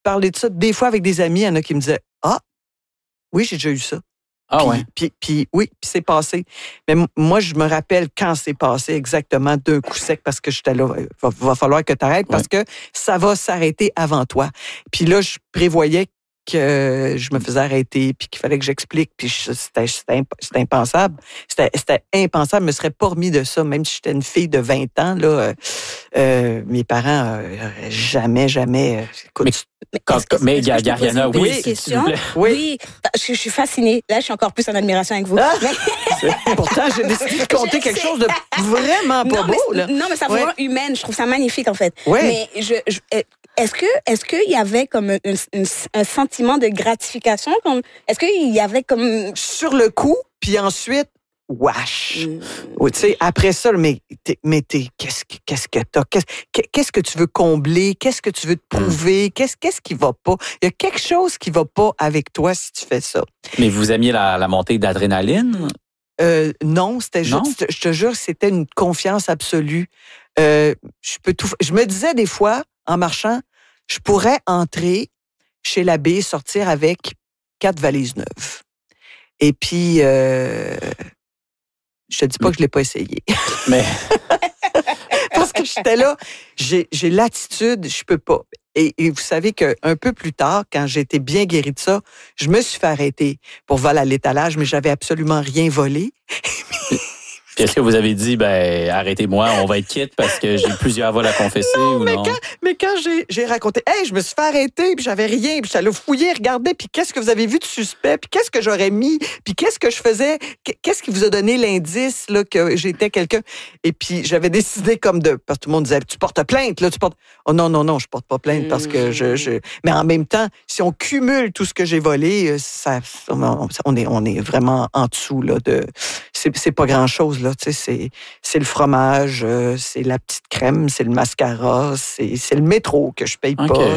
parlé de ça des fois avec des amis. Il y en a qui me disaient, ah, oui, j'ai déjà eu ça. Ah ouais. Puis c'est passé. Mais moi, je me rappelle quand c'est passé exactement d'un coup sec parce que j'étais là, va falloir que tu arrêtes parce que ça va s'arrêter avant toi. Puis là, je prévoyais que je me faisais arrêter puis qu'il fallait que j'explique. Puis c'était impensable. C'était impensable. Je me serais pas remis de ça, même si j'étais une fille de 20 ans. Là, mes parents, jamais. Écoute, Mais Gariana, oui, s'il vous plaît. Oui. Je suis fascinée. Là, je suis encore plus en admiration avec vous. Ah! Pourtant, j'ai décidé de compter quelque chose de vraiment pas beau. Là. Non, mais ça vraiment humaine. Je trouve ça magnifique, en fait. Oui. Mais est-ce qu'il y avait comme un sentiment de gratification? Est-ce qu'il y avait comme... Sur le coup, puis ensuite, wesh. Oui, tu sais, après ça, qu'est-ce que t'as? Qu'est-ce que tu veux combler? Qu'est-ce que tu veux te prouver? Qu'est-ce qui va pas? Il y a quelque chose qui va pas avec toi si tu fais ça. Mais vous aimiez la montée d'adrénaline? Non, c'était juste, je te jure, c'était une confiance absolue. Je me disais des fois, en marchant, je pourrais entrer chez l'abbé, sortir avec 4 valises neuves. Et puis, je te dis pas que je l'ai pas essayé. Mais parce que j'étais là, j'ai l'attitude, je peux pas. Et vous savez qu'un peu plus tard, quand j'ai été bien guérie de ça, je me suis fait arrêter pour vol à l'étalage, mais j'avais absolument rien volé. Puis est-ce que vous avez dit, arrêtez-moi, on va être quitte parce que j'ai plusieurs vols à confesser non, ou non? Mais quand j'ai raconté, hey, je me suis fait arrêter, puis j'avais rien, puis j'allais fouiller, regarder, puis qu'est-ce que vous avez vu de suspect, puis qu'est-ce que j'aurais mis, puis qu'est-ce que je faisais, qu'est-ce qui vous a donné l'indice là que j'étais quelqu'un? Et puis j'avais décidé parce que tout le monde disait, tu portes plainte, là, tu portes... Oh non, je porte pas plainte parce que Mais en même temps, si on cumule tout ce que j'ai volé, on est vraiment en dessous, là, c'est pas grand-chose, là, tu sais, c'est le fromage, c'est la petite crème, c'est le mascara, c'est le métro que je paye pas,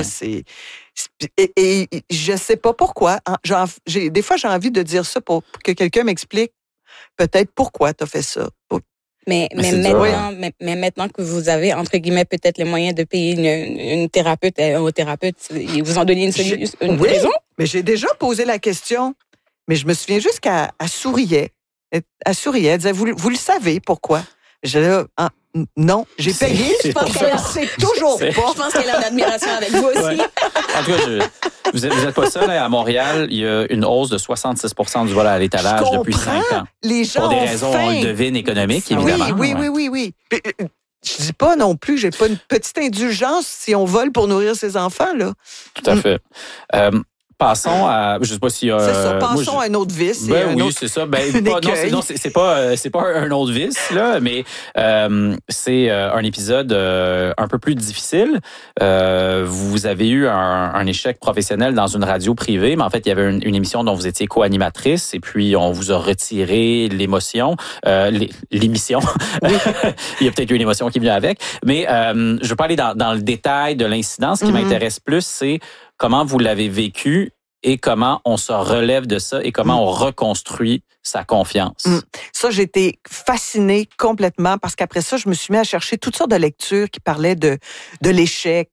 et je sais pas pourquoi. Des fois, j'ai envie de dire ça pour que quelqu'un m'explique peut-être pourquoi tu as fait ça. Mais maintenant que vous avez, entre guillemets, peut-être les moyens de payer une thérapeute, un thérapeute, ils vous ont donné une raison? Mais j'ai déjà posé la question, mais je me souviens juste qu'elle souriait. Elle souriait, elle disait, vous le savez pourquoi? J'ai là, non, j'ai payé, c'est toujours pas. Je pense qu'elle a une admiration avec vous aussi. Ouais. En tout cas, vous n'êtes pas seul. À Montréal, il y a une hausse de 66% du vol à l'étalage depuis 5 ans. Les gens pour des raisons, on le devine, économiques, évidemment. Oui. Je dis pas non plus, j'ai pas une petite indulgence si on vole pour nourrir ses enfants, là. Tout à fait. Passons à, je sais pas si. C'est ça. Passons à un autre vice. C'est ça. Non, c'est pas un autre vice là, mais c'est un épisode un peu plus difficile. Vous avez eu un échec professionnel dans une radio privée, mais en fait il y avait une émission dont vous étiez co-animatrice et puis on vous a retiré l'émission, l'émission. Oui. Il y a peut-être eu une émotion qui est venue avec, mais je veux pas aller dans le détail de l'incident. Ce qui m'intéresse plus, c'est comment vous l'avez vécu et comment on se relève de ça et comment on reconstruit sa confiance. Ça, j'ai été fascinée complètement parce qu'après ça, je me suis mis à chercher toutes sortes de lectures qui parlaient de l'échec,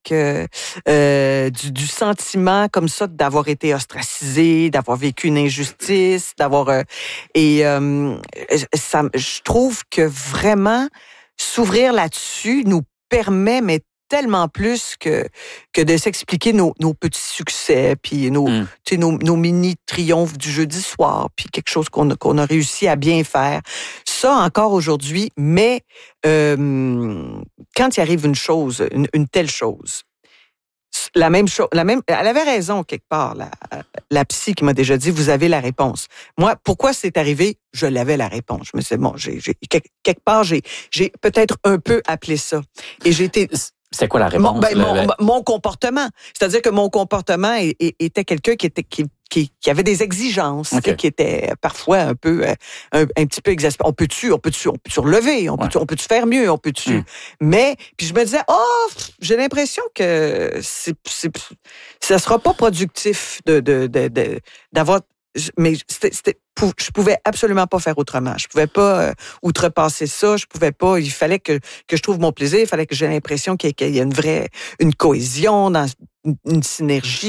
du sentiment comme ça d'avoir été ostracisé, d'avoir vécu une injustice, je trouve que vraiment s'ouvrir là-dessus nous permet, mais tellement plus que de s'expliquer nos petits succès, puis nos mini-triomphes du jeudi soir, puis quelque chose qu'on a réussi à bien faire. Ça, encore aujourd'hui, mais quand il arrive une chose, une telle chose, elle avait raison quelque part, la psy qui m'a déjà dit, vous avez la réponse. Moi, pourquoi c'est arrivé? Je l'avais la réponse. Je me suis dit, bon, quelque part, j'ai peut-être un peu appelé ça. Et j'ai été... C'est quoi la réponse? Mon comportement. C'est-à-dire que mon comportement était quelqu'un qui avait des exigences, qui était parfois un petit peu exaspérant. On peut-tu relever? On peut-tu faire mieux? Mais, puis je me disais, j'ai l'impression que ça sera pas productif d'avoir mais je pouvais absolument pas faire autrement. Je pouvais pas outrepasser ça. Je pouvais pas. Il fallait que je trouve mon plaisir. Il fallait que j'ai l'impression qu'il y ait une cohésion, dans une synergie.